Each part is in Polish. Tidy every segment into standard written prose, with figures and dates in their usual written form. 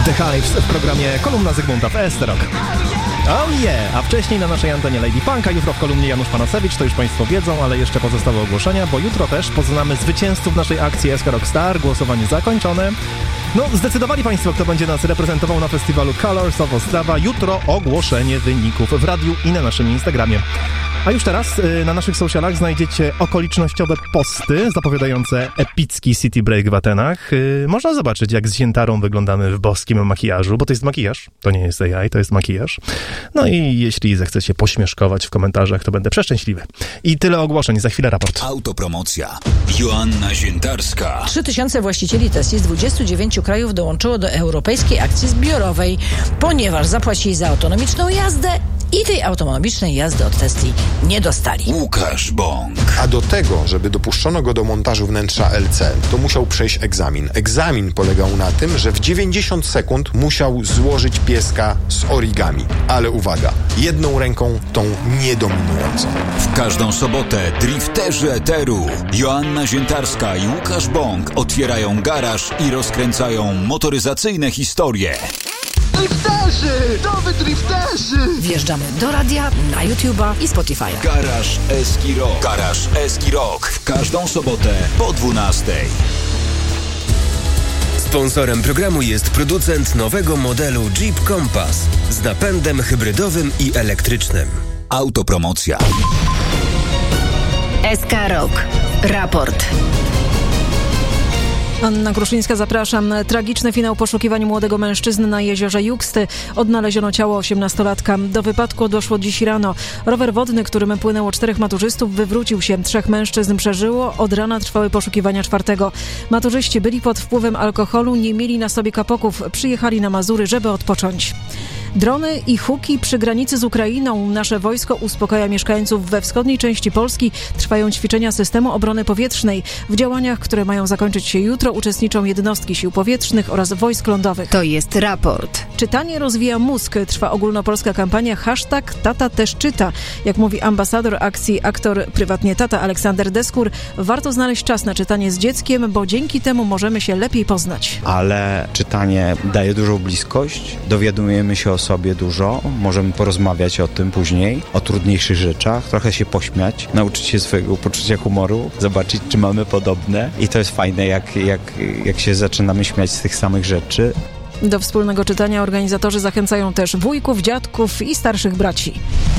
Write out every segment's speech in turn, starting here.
The Hives w programie Kolumna Zygmunta w SC Rock. Oh yeah! A wcześniej na naszej antenie Lady Punk, a jutro w kolumnie Janusz Panasewicz, to już Państwo wiedzą, ale jeszcze pozostałe ogłoszenia, bo jutro też poznamy zwycięzców naszej akcji SK Rockstar, głosowanie zakończone. No, zdecydowali Państwo, kto będzie nas reprezentował na festiwalu Colors of Ostrava. Jutro ogłoszenie wyników w radiu i na naszym Instagramie. A już teraz na naszych socialach znajdziecie okolicznościowe posty zapowiadające epicki city break w Atenach. Można zobaczyć, jak z Ziętarą wyglądamy w boskim makijażu, bo to jest makijaż, to nie jest AI, to jest makijaż. No i jeśli zechcecie pośmieszkować w komentarzach, to będę przeszczęśliwy. I tyle ogłoszeń, za chwilę raport. Autopromocja. Joanna Ziętarska. 3000 właścicieli Tesli z 29 krajów dołączyło do europejskiej akcji zbiorowej, ponieważ zapłacili za autonomiczną jazdę i tej autonomicznej jazdy od Tesli nie dostali. Łukasz Bąk. A do tego, żeby dopuszczono go do montażu wnętrza LC, to musiał przejść egzamin. Egzamin polegał na tym, że w 90 sekund musiał złożyć pieska z origami. Ale uwaga, jedną ręką tą niedominującą. W każdą sobotę drifterzy eteru Joanna Ziętarska i Łukasz Bąk otwierają garaż i rozkręcają motoryzacyjne historie. Drifterzy! To wy drifterzy! Wjeżdżamy do radia, na YouTube'a i Spotify'a. Garaż Eski Rock. Garaż Eski Rock. W każdą sobotę po 12:00. Sponsorem programu jest producent nowego modelu Jeep Compass z napędem hybrydowym i elektrycznym. Autopromocja. SK Rock. Raport. Anna Kruszyńska, zapraszam. Tragiczny finał poszukiwań młodego mężczyzny na jeziorze Juksty. Odnaleziono ciało 18-latka. Do wypadku doszło dziś rano. Rower wodny, którym płynęło 4 maturzystów, wywrócił się. 3 mężczyzn przeżyło. Od rana trwały poszukiwania 4. Maturzyści byli pod wpływem alkoholu, nie mieli na sobie kapoków. Przyjechali na Mazury, żeby odpocząć. Drony i huki przy granicy z Ukrainą. Nasze wojsko uspokaja mieszkańców we wschodniej części Polski. Trwają ćwiczenia systemu obrony powietrznej. W działaniach, które mają zakończyć się jutro, uczestniczą jednostki sił powietrznych oraz wojsk lądowych. To jest raport. Czytanie rozwija mózg. Trwa ogólnopolska kampania #Tata też czyta. Jak mówi ambasador akcji, aktor prywatnie tata Aleksander Deskur, warto znaleźć czas na czytanie z dzieckiem, bo dzięki temu możemy się lepiej poznać. Ale czytanie daje dużą bliskość, dowiadujemy się o sobie dużo, możemy porozmawiać o tym później, o trudniejszych rzeczach, trochę się pośmiać, nauczyć się swojego poczucia humoru, zobaczyć, czy mamy podobne i to jest fajne, jak się zaczynamy śmiać z tych samych rzeczy. Do wspólnego czytania organizatorzy zachęcają też wujków, dziadków i starszych braci.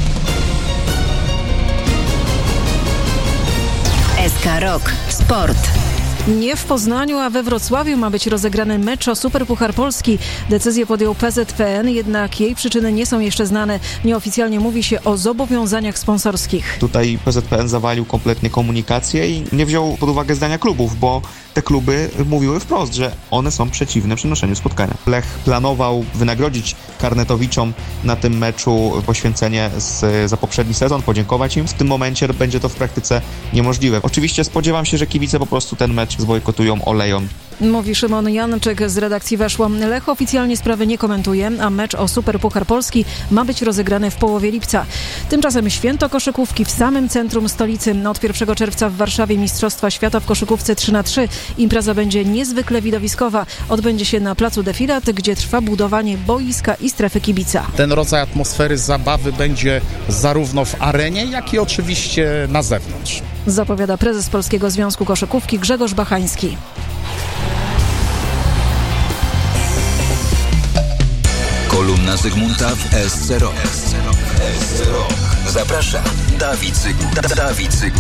SK Rock. Sport. Nie w Poznaniu, a we Wrocławiu ma być rozegrany mecz o Superpuchar Polski. Decyzję podjął PZPN, jednak jej przyczyny nie są jeszcze znane. Nieoficjalnie mówi się o zobowiązaniach sponsorskich. Tutaj PZPN zawalił kompletnie komunikację i nie wziął pod uwagę zdania klubów, bo te kluby mówiły wprost, że one są przeciwne przenoszeniu spotkania. Lech planował wynagrodzić Karnetowiczom na tym meczu poświęcenie za poprzedni sezon, podziękować im. W tym momencie będzie to w praktyce niemożliwe. Oczywiście spodziewam się, że kibice po prostu ten mecz zbojkotują, oleją. Mówi Szymon Janczyk z redakcji Weszło. Lech oficjalnie sprawy nie komentuje, a mecz o Superpuchar Polski ma być rozegrany w połowie lipca. Tymczasem święto koszykówki w samym centrum stolicy. Od 1 czerwca w Warszawie Mistrzostwa Świata w koszykówce 3x3. Impreza będzie niezwykle widowiskowa. Odbędzie się na placu Defilat, gdzie trwa budowanie boiska i strefy kibica. Ten rodzaj atmosfery zabawy będzie zarówno w arenie, jak i oczywiście na zewnątrz. Zapowiada prezes Polskiego Związku Koszykówki Grzegorz Bachański. Kolumna Zygmunta w SC Rock. Zaprasza Dawid Zygmunt.